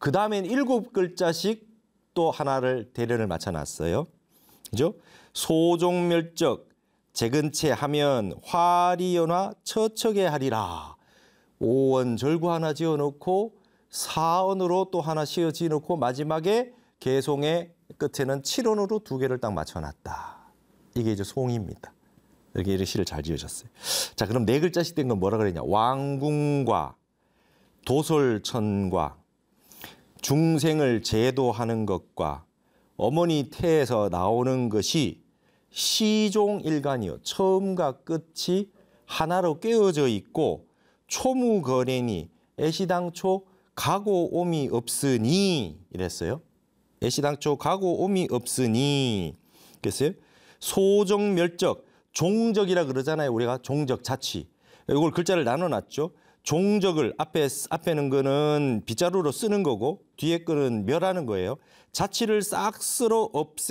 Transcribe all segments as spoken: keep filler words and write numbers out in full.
그 다음엔 일곱 글자씩 또 하나를 대련을 맞춰놨어요. 그죠? 소종멸적 재근체 하면 화리연화 처척에 하리라. 오언 절구 하나 지어놓고 사언으로 또 하나 씌어지어놓고 마지막에 개송의 끝에는 칠언으로 두 개를 딱 맞춰놨다. 이게 이제 송입니다. 이렇게 이렇게 시를 잘 지으셨어요. 자, 그럼 네 글자씩 된 건 뭐라 그랬냐? 왕궁과 도솔천과 중생을 제도하는 것과 어머니 태에서 나오는 것이 시종일관이요. 처음과 끝이 하나로 깨어져 있고 초무거래니 애시당초 가고 옴이 없으니 이랬어요. 애시당초 가고 옴이 없으니 그랬어요. 소정멸적, 종적이라 그러잖아요. 우리가 종적, 자치. 이걸 글자를 나눠놨죠. 종적을 앞에, 앞에는 거는 빗자루로 쓰는 거고 뒤에 거는 멸하는 거예요. 자치를 싹 쓸어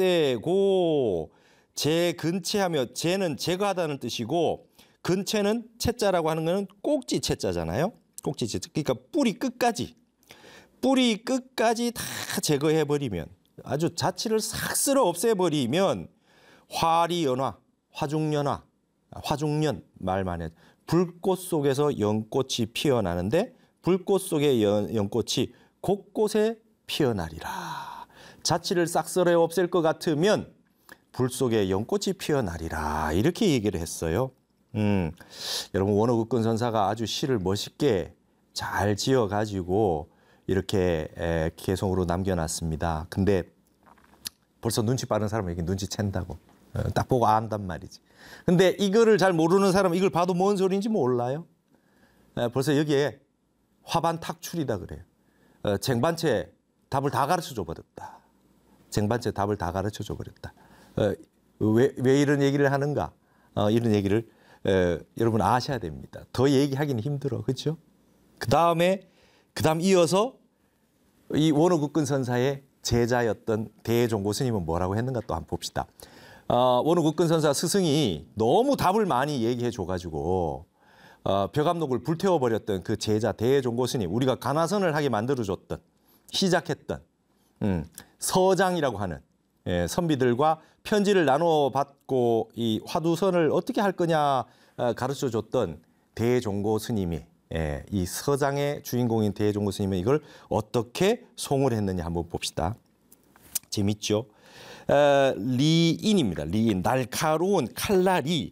없애고 재근체하며 재는 제거하다는 뜻이고 근체는 채자라고 하는 거는 꼭지 채자잖아요. 꼭지 채자. 그러니까 뿌리 끝까지 뿌리 끝까지 다 제거해버리면 아주 자치를 싹 쓸어 없애버리면 화리연화, 화중연화, 화중연 말만 해. 불꽃 속에서 연꽃이 피어나는데 불꽃 속의 연, 연꽃이 곳곳에 피어나리라. 자치를 싹 쓸어 없앨 것 같으면 불 속에 연꽃이 피어나리라. 이렇게 얘기를 했어요. 음, 여러분 원어국근선사가 아주 시를 멋있게 잘 지어가지고 이렇게 에, 개송으로 남겨놨습니다. 근데 벌써 눈치 빠른 사람은 이게 눈치챈다고. 어, 딱 보고 안단 말이지. 근데 이거를 잘 모르는 사람은 이걸 봐도 뭔 소리인지 몰라요. 에, 벌써 여기에 화반 탁출이다 그래요. 어, 쟁반체 답을 다 가르쳐줘 버렸다. 쟁반체 답을 다 가르쳐줘 버렸다. 어, 왜, 왜 이런 얘기를 하는가? 어, 이런 얘기를 에, 여러분 아셔야 됩니다. 더 얘기하기는 힘들어. 그렇죠? 그 다음에 그 다음 이어서 이 원어국근선사의 제자였던 대종고 스님은 뭐라고 했는가 또 한번 봅시다. 어, 원어국근선사 스승이 너무 답을 많이 얘기해 줘가지고 어, 벼감록을 불태워버렸던 그 제자 대종고 스님, 우리가 간화선을 하게 만들어줬던 시작했던 음, 서장이라고 하는 예, 선비들과 편지를 나눠받고 이 화두선을 어떻게 할 거냐 어, 가르쳐줬던 대종고 스님이 예, 이 서장의 주인공인 대종고 스님은 이걸 어떻게 송을 했느냐 한번 봅시다. 재밌죠? 어, 리인입니다. 리인. 날카로운 칼날이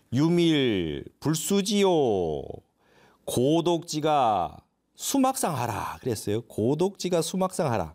유밀 불수지요. 고독지가 수막상하라. 그랬어요. 고독지가 수막상하라.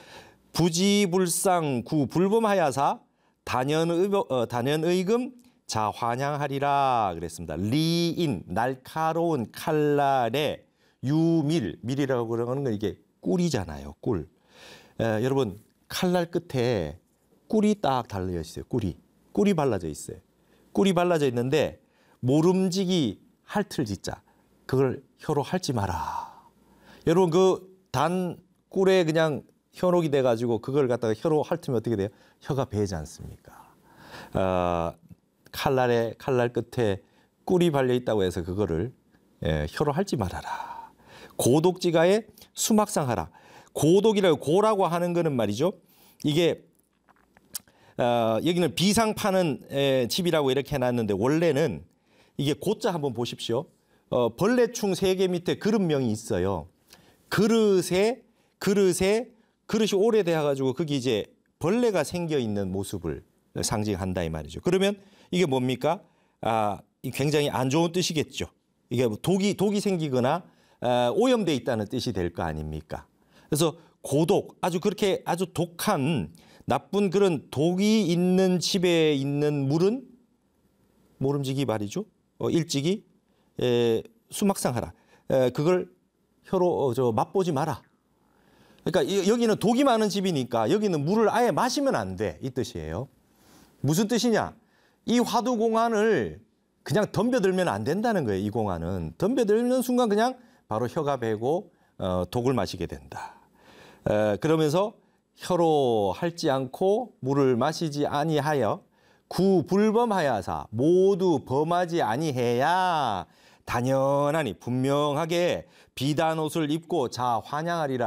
부지불상 구 불범하야사 단연의, 어, 단연의금 자 환향하리라 그랬습니다. 리인 날카로운 칼날에 유밀 밀이라고 그러는 건 이게 꿀이잖아요. 꿀. 에, 여러분 칼날 끝에 꿀이 딱 달려 있어요. 꿀이 꿀이 발라져 있어요. 꿀이 발라져 있는데 모름지기 할틀 짓자 그걸 혀로 핥지 마라. 여러분 그 단 꿀에 그냥 혀록이 돼가지고 그걸 갖다가 혀로 핥으면 어떻게 돼요? 혀가 베지 않습니까? 어, 칼날에 칼날 끝에 꿀이 발려 있다고 해서 그거를 예, 혀로 핥지 말아라. 고독지가에 수막상하라. 고독이라고 고라고 하는 거는 말이죠. 이게 어, 여기는 비상 파는 에, 집이라고 이렇게 해놨는데 원래는 이게 고자 한번 보십시오. 어, 벌레충 세 개 밑에 그릇명이 있어요. 그릇에 그릇에 그릇이 오래되어 가지고 거기 이제 벌레가 생겨 있는 모습을 상징한다 이 말이죠. 그러면 이게 뭡니까? 아, 굉장히 안 좋은 뜻이겠죠. 이게 독이 독이 생기거나 아, 오염돼 있다는 뜻이 될 거 아닙니까? 그래서 고독, 아주 그렇게 아주 독한 나쁜 그런 독이 있는 집에 있는 물은 모름지기 말이죠. 어, 일찍이 에, 수막상하라. 에, 그걸 혀로 어, 저 맛보지 마라. 그러니까 여기는 독이 많은 집이니까 여기는 물을 아예 마시면 안 돼. 이 뜻이에요. 무슨 뜻이냐? 이 화두공안을 그냥 덤벼들면 안 된다는 거예요. 이 공안은. 덤벼들는 순간 그냥 바로 혀가 베고 어, 독을 마시게 된다. 에, 그러면서 혀로 핥지 않고 물을 마시지 아니하여 구불범하야사 모두 범하지 아니해야 단연하니 분명하게 비단 옷을 입고 자 환향하리라.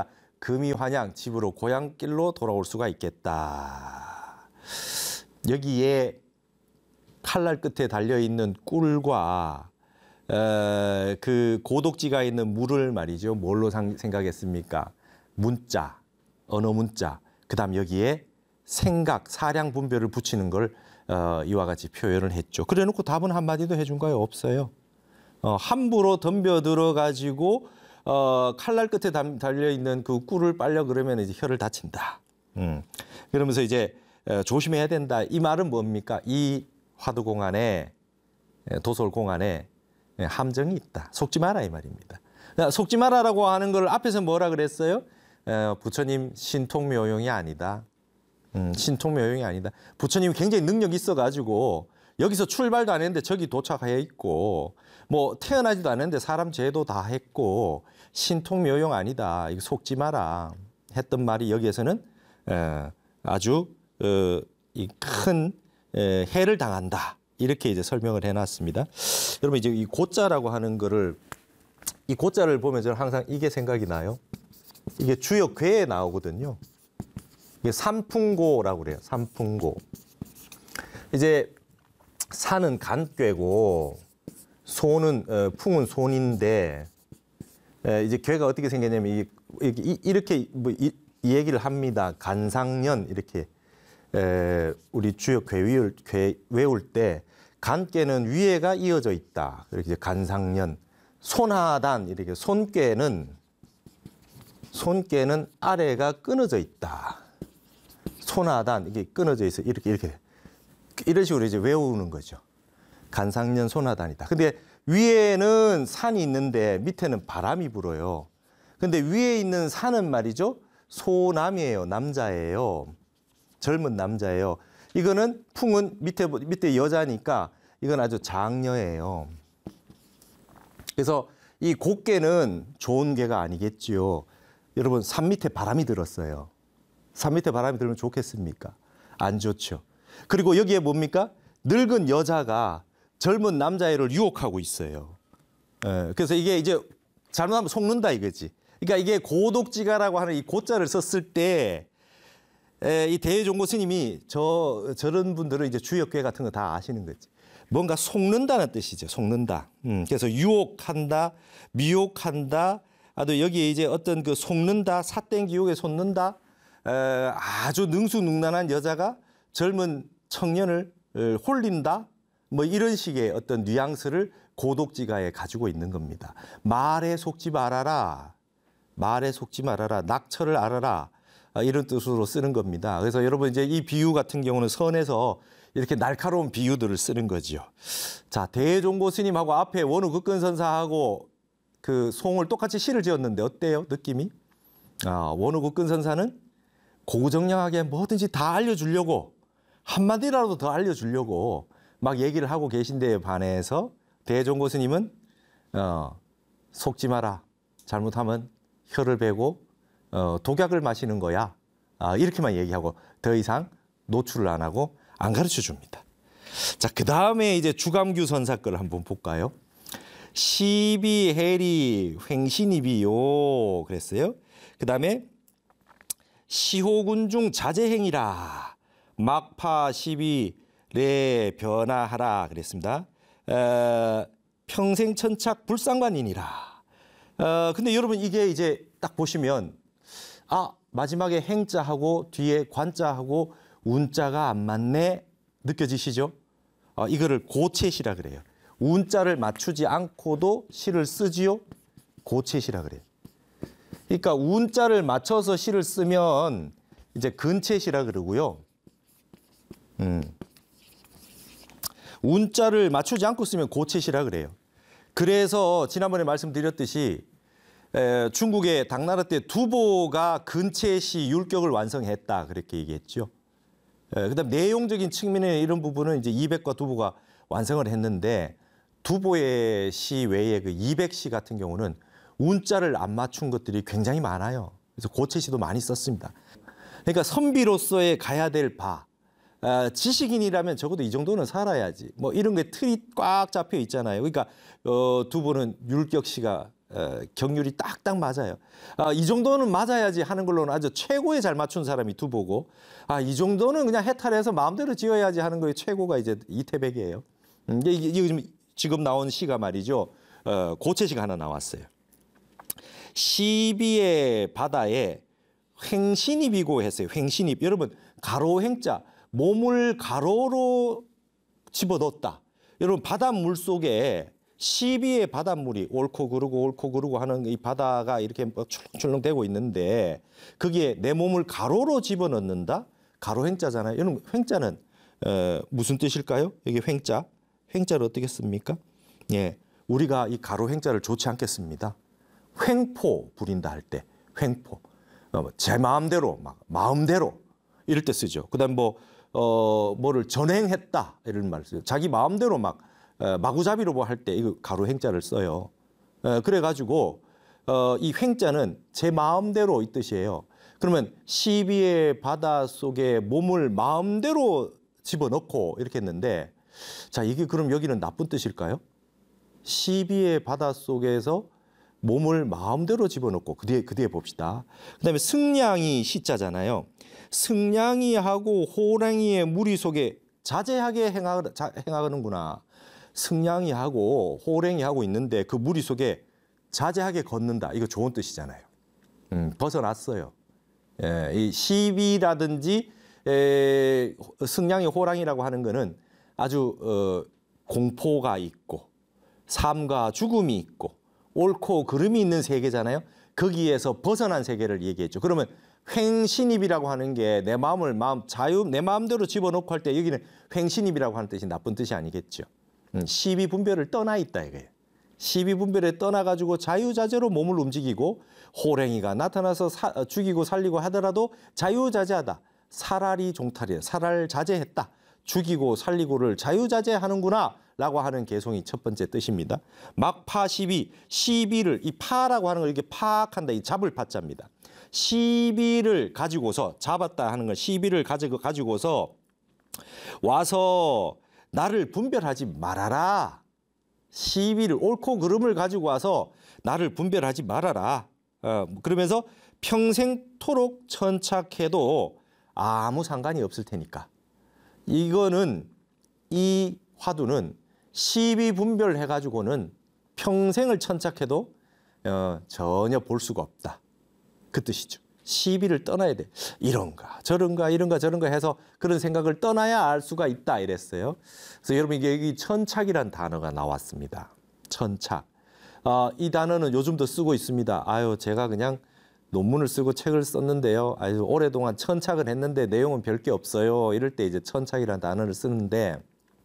금이 환양 집으로 고향길로 돌아올 수가 있겠다. 여기에 칼날 끝에 달려있는 꿀과 어, 그 고독지가 있는 물을 말이죠. 뭘로 상, 생각했습니까? 문자, 언어 문자. 그 다음 여기에 생각, 사량 분별을 붙이는 걸 어, 이와 같이 표현을 했죠. 그래 놓고 답은 한마디도 해준 거예요? 없어요. 어, 함부로 덤벼들어 가지고 어, 칼날 끝에 달려있는 그 꿀을 빨려 그러면 이제 혀를 다친다. 음. 그러면서 이제 어, 조심해야 된다. 이 말은 뭡니까? 이 화두공안에, 도솔공안에 함정이 있다. 속지 마라 이 말입니다. 속지 마라라고 하는 걸 앞에서 뭐라 그랬어요? 어, 부처님 신통묘용이 아니다. 음, 신통묘용이 아니다. 부처님이 굉장히 능력이 있어가지고 여기서 출발도 안 했는데 저기 도착해 있고 뭐 태어나지도 않았는데 사람 죄도 다 했고 신통묘용 아니다. 이거 속지 마라 했던 말이 여기에서는 에, 아주 어, 이 큰 에, 해를 당한다. 이렇게 이제 설명을 해놨습니다. 여러분 이제 이 고자라고 하는 거를 이 고자를 보면 저는 항상 이게 생각이 나요. 이게 주역 괴에 나오거든요. 이게 삼풍고라고 그래요. 삼풍고. 이제 산은 간괴고 소는 어, 풍은 손인데 에, 이제 괴가 어떻게 생겼냐면 이, 이, 이렇게 뭐 이, 이 얘기를 합니다. 간상년 이렇게 에, 우리 주역 괴 외울, 괴 외울 때 간괴는 위에가 이어져 있다. 이렇게 이제 간상년. 손하단 이렇게 손괴는 손괴는 아래가 끊어져 있다. 손하단 이게 끊어져 있어 이렇게 이렇게 이런 식으로 이제 외우는 거죠. 간상년 손하단이다. 근데 위에는 산이 있는데 밑에는 바람이 불어요. 근데 위에 있는 산은 말이죠. 소남이에요. 남자예요. 젊은 남자예요. 이거는 풍은 밑에 밑에 여자니까 이건 아주 장녀예요. 그래서 이 곱괴는 좋은 괴가 아니겠지요. 여러분 산 밑에 바람이 들었어요. 산 밑에 바람이 들면 좋겠습니까? 안 좋죠. 그리고 여기에 뭡니까? 늙은 여자가 젊은 남자애를 유혹하고 있어요. 에, 그래서 이게 이제 잘못하면 속는다 이거지. 그러니까 이게 고독지가라고 하는 이 고자를 썼을 때 이 대종고 스님이 저 저런 분들은 이제 주역괴 같은 거 다 아시는 거지. 뭔가 속는다는 뜻이죠. 속는다. 음, 그래서 유혹한다, 미혹한다. 아, 또 여기에 이제 어떤 그 속는다, 사땡기 유혹에 속는다. 에, 아주 능수능란한 여자가 젊은 청년을 에, 홀린다. 뭐 이런 식의 어떤 뉘앙스를 고독지가에 가지고 있는 겁니다. 말에 속지 말아라. 말에 속지 말아라. 낙처를 알아라. 이런 뜻으로 쓰는 겁니다. 그래서 여러분 이제 이 비유 같은 경우는 선에서 이렇게 날카로운 비유들을 쓰는 거죠. 자, 대종고 스님하고 앞에 원우 극근선사하고 그 송을 똑같이 시를 지었는데 어때요? 느낌이? 아, 원우 극근선사는 고정량하게 뭐든지 다 알려주려고 한마디라도 더 알려주려고 막 얘기를 하고 계신데에 반해서 대종고 스님은 어, 속지 마라. 잘못하면 혀를 베고 어, 독약을 마시는 거야. 아, 이렇게만 얘기하고 더 이상 노출을 안 하고 안 가르쳐 줍니다. 자, 그 다음에 이제 주감규 선사 걸 한번 볼까요? 시비 해리 횡신이비요 그랬어요. 그 다음에 시호군중 자제행이라 막파 시비 래 변화하라 그랬습니다. 어, 평생천착 불상관이니라. 어, 근데 여러분 이게 이제 딱 보시면 아, 마지막에 행자하고 뒤에 관자하고 운자가 안 맞네 느껴지시죠? 어, 이거를 고채시라 그래요. 운자를 맞추지 않고도 시를 쓰지요? 고채시라 그래요. 그러니까 운자를 맞춰서 시를 쓰면 이제 근채시라 그러고요. 음. 운자를 맞추지 않고 쓰면 고채시라 그래요. 그래서 지난번에 말씀드렸듯이 에, 중국의 당나라 때 두보가 근채시 율격을 완성했다 그렇게 얘기했죠. 에, 그다음 내용적인 측면의 이런 부분은 이제 이백과 두보가 완성을 했는데 두보의 시 외에 그 이백 시 같은 경우는 운자를 안 맞춘 것들이 굉장히 많아요. 그래서 고채시도 많이 썼습니다. 그러니까 선비로서의 가야 될 바, 아, 지식인이라면 적어도 이 정도는 살아야지. 뭐 이런 게 틀이 꽉 잡혀 있잖아요. 그러니까 어, 두보는 율격시가 어, 경률이 딱딱 맞아요. 아, 이 정도는 맞아야지 하는 걸로는 아주 최고에 잘 맞춘 사람이 두보고, 아, 이 정도는 그냥 해탈해서 마음대로 지어야지 하는 거에 최고가 이제 이태백이에요. 음, 이게, 이게 지금, 지금 나온 시가 말이죠. 어, 고체시가 하나 나왔어요. 시비의 바다에 횡신입이고 했어요. 횡신입. 여러분, 가로 횡자, 몸을 가로로 집어넣었다. 여러분, 바닷물 속에 시비의 바닷물이 옳고 그르고 옳고 그르고 하는 이 바다가 이렇게 출렁출렁 되고 있는데, 거기에 내 몸을 가로로 집어넣는다? 가로 횡자잖아요. 여러분, 횡자는 어, 무슨 뜻일까요? 여기 횡자. 횡자를 어떻게 씁니까? 예, 우리가 이 가로 횡자를 좋지 않겠습니다. 횡포 부린다 할 때, 횡포. 어, 제 마음대로, 막 마음대로 이럴 때 쓰죠. 그다음 뭐 어, 뭐를 전행했다 이런 말을 써요. 자기 마음대로 막 어, 마구잡이로 뭐 할 때 이거 가로 횡자를 써요. 어, 그래가지고 어, 이 횡자는 제 마음대로 이 뜻이에요. 그러면 시비의 바다 속에 몸을 마음대로 집어넣고 이렇게 했는데, 자, 이게 그럼 여기는 나쁜 뜻일까요? 시비의 바다 속에서 몸을 마음대로 집어넣고, 그 뒤에, 그 뒤에 봅시다. 그 다음에 승냥이 시자잖아요. 승냥이하고 호랑이의 무리 속에 자제하게 행하, 자, 행하는구나. 승냥이하고 호랑이하고 있는데 그 무리 속에 자제하게 걷는다. 이거 좋은 뜻이잖아요. 음, 벗어났어요. 예, 이 시비라든지 에, 승냥이 호랑이라고 하는 거는 아주 어, 공포가 있고 삶과 죽음이 있고 옳고 그름이 있는 세계잖아요. 거기에서 벗어난 세계를 얘기했죠. 그러면 횡신입이라고 하는 게 내 마음을 마음 자유 내 마음대로 집어넣고 할 때 여기는 횡신입이라고 하는 뜻이 나쁜 뜻이 아니겠죠. 음, 시비 분별을 떠나 있다 이거예요. 시비 분별에 떠나가지고 자유자재로 몸을 움직이고, 호랭이가 나타나서 사, 죽이고 살리고 하더라도 자유자재하다. 살알이 종탈이에요. 살알 자제했다. 죽이고 살리고를 자유자재하는구나 라고 하는 개송이 첫 번째 뜻입니다. 막파 시비, 시비를 이 파라고 하는 걸 이렇게 파악한다. 이 잡을 파자입니다. 시비를 가지고서 잡았다 하는 건 시비를 가지고 가지고서 와서 나를 분별하지 말아라. 시비를 옳고 그름을 가지고 와서 나를 분별하지 말아라. 어, 그러면서 평생토록 천착해도 아무 상관이 없을 테니까. 이거는 이 화두는 시비 분별해가지고는 평생을 천착해도 어, 전혀 볼 수가 없다. 그 뜻이죠. 시비를 떠나야 돼. 이런가 저런가 이런가 저런가 해서 그런 생각을 떠나야 알 수가 있다 이랬어요. 그래서 여러분 이게 여기 천착이란 단어가 나왔습니다. 천착. 어, 이 단어는 요즘도 쓰고 있습니다. 아유 제가 그냥 논문을 쓰고 책을 썼는데요. 아주 오랫동안 천착을 했는데 내용은 별 게 없어요. 이럴 때 이제 천착이라는 단어를 쓰는데,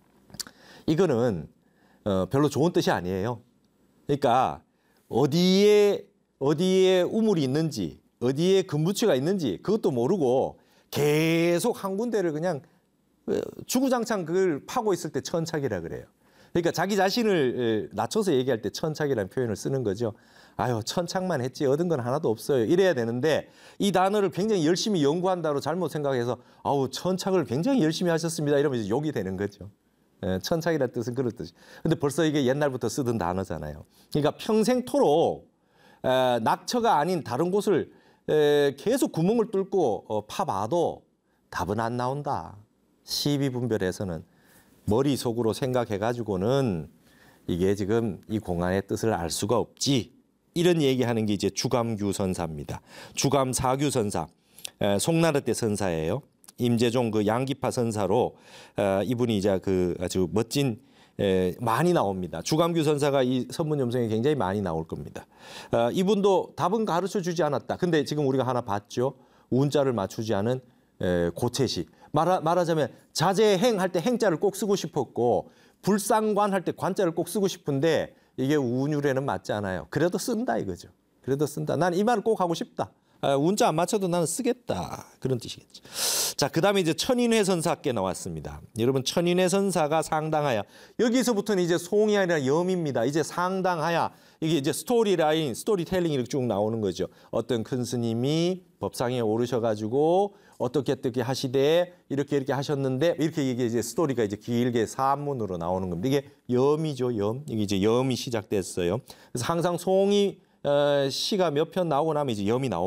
이거는 어, 별로 좋은 뜻이 아니에요. 그러니까 어디에 어디에 우물이 있는지, 어디에 금부치가 있는지 그것도 모르고 계속 한 군데를 그냥 주구장창 그걸 파고 있을 때 천착이라 그래요. 그러니까 자기 자신을 낮춰서 얘기할 때 천착이라는 표현을 쓰는 거죠. 아유 천착만 했지 얻은 건 하나도 없어요. 이래야 되는데 이 단어를 굉장히 열심히 연구한다고 잘못 생각해서 아우 천착을 굉장히 열심히 하셨습니다 이러면 이제 욕이 되는 거죠. 천착이라는 뜻은 그런 뜻이. 근데 벌써 이게 옛날부터 쓰던 단어잖아요. 그러니까 평생토록 에, 낙처가 아닌 다른 곳을 에, 계속 구멍을 뚫고 어, 파봐도 답은 안 나온다. 시비 분별에서는 머릿속으로 생각해가지고는 이게 지금 이 공안의 뜻을 알 수가 없지. 이런 얘기하는 게 이제 주감규 선사입니다. 주감 사규 선사, 에, 송나라 때 선사예요. 임재종 그 양기파 선사로 어, 이분이 이제 그 아주 멋진 에, 많이 나옵니다. 주감규 선사가 이 선문염성에 굉장히 많이 나올 겁니다. 어, 이분도 답은 가르쳐 주지 않았다. 근데 지금 우리가 하나 봤죠. 운자를 맞추지 않은 에, 고체시. 말하, 말하자면 자제행 할 때 행자를 꼭 쓰고 싶었고 불상관 할 때 관자를 꼭 쓰고 싶은데 이게 운율에는 맞지 않아요. 그래도 쓴다 이거죠. 그래도 쓴다. 난 이 말을 꼭 하고 싶다. 아, 운자 안 맞춰도 나는 쓰겠다. 그런 뜻이겠죠. 자, 그다음에 이제 천인회선사께 나왔습니다. 여러분 천인회선사가 상당하야. 여기서부터는 이제 송이 아니라 염입니다. 이제 상당하야. 이게 이제 스토리라인, 스토리텔링이 이렇게 쭉 나오는 거죠. 어떤 큰 스님이 법상에 오르셔가지고 어떻게 어떻게 하시되 이렇게 이렇게 하셨는데 이렇게 이게 이제 스토리가 이제 길게 산문으로 나오는 겁니다. 이게 염이죠, 염. 이게 이제 염이 시작됐어요. 그래서 항상 송이 어, 시가 몇 편 나오고 나면 이제 염이 나옵니다.